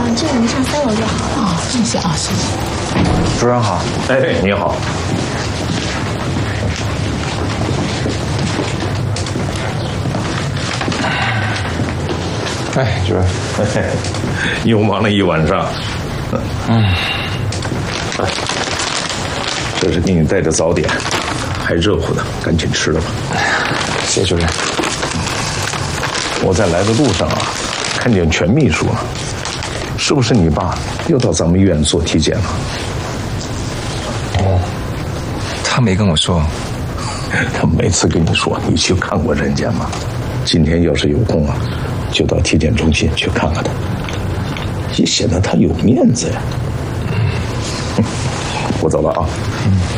这个您上3楼就好了。 啊，谢谢啊，谢谢。 主任好。 哎，你好。 哎，主任， 又忙了一晚上。哎，这是给你带的早点，还热乎的，赶紧吃了吧。 谢主任。 我在来的路上啊，看见全秘书了，是不是你爸又到咱们医院做体检了？ 哦，他没跟我说。 他每次跟你说你去看过人家吗？今天要是有空啊，就到体检中心去看看他，也显得他有面子呀。我走了啊。